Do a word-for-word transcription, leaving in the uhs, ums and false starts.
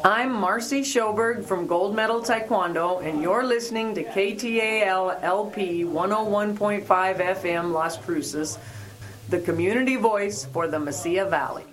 I'm Marcy Schoberg from Gold Medal Taekwondo, and you're listening to K T A L L P one oh one point five F M Las Cruces, the community voice for the Mesilla Valley.